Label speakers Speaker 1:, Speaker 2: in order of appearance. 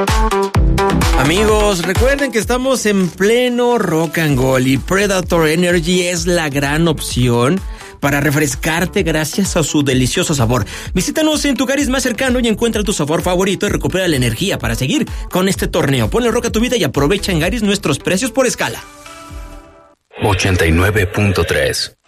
Speaker 1: Amigos, recuerden que estamos en pleno rock and roll y Predator Energy es la gran opción para refrescarte gracias a su delicioso sabor. Visítanos en tu Garis más cercano y encuentra tu sabor favorito y recupera la energía para seguir con este torneo. Ponle rock a tu vida y aprovecha en Garis nuestros precios por escala.
Speaker 2: 89.3